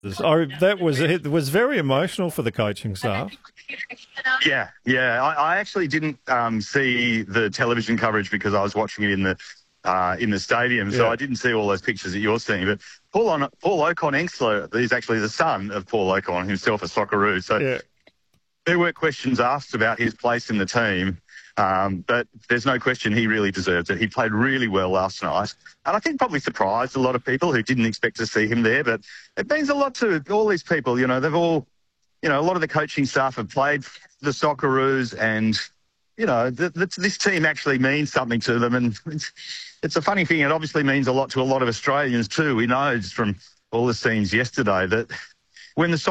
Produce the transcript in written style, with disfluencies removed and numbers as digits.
It was very emotional for the coaching staff. Yeah. I actually didn't see the television coverage because I was watching it in the stadium, so I didn't see all those pictures that you're seeing. But Paul Ocon-Engstler is actually the son of Paul Ocon, himself a Socceroo. So there were questions asked about his place in the team, but there's no question he really deserves it. He played really well last night, and I think probably surprised a lot of people who didn't expect to see him there. But it means a lot to all these people. You know, they've all, a lot of the coaching staff have played for the Socceroos, and this team actually means something to them. And it's a funny thing. It obviously means a lot to a lot of Australians too. We know just from all the scenes yesterday that when the